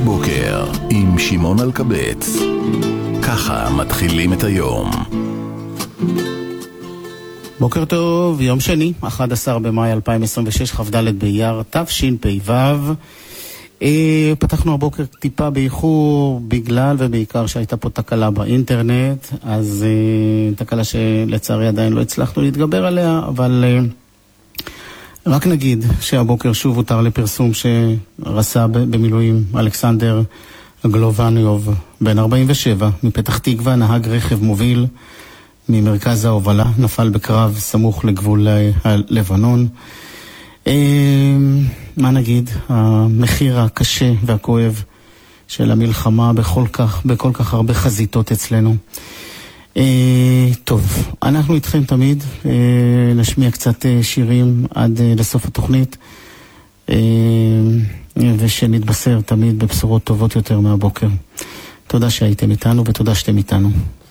הבוקר עם שמעון אלקבץ. ככה מתחילים את היום. בוקר טוב, יום שני, 11 במאי 2026, כ"ד באייר תשפ"ו. פתחנו הבוקר טיפה באיחור בגלל ובעיקר שהייתה פה תקלה באינטרנט, אז תקלה שלצערי עדיין לא הצלחנו להתגבר עליה, אבל רק נגיד שהבוקר שוב הותר לפרסום שרס"ב במילואים אלכסנדר גלובניוב, בן 47, מפתח תקווה, נהג רכב מוביל ממרכז ההובלה, נפל בקרב סמוך לגבול לבנון. מה נגיד? המחיר הקשה והכואב של המלחמה בכל כך הרבה חזיתות אצלנו. טוב, אנחנו איתכם תמיד, נשמיע קצת שירים עד לסוף התוכנית, ושנתבשר תמיד בבשורות טובות יותר מהבוקר. תודה שהייתם איתנו ותודה שאתם איתנו.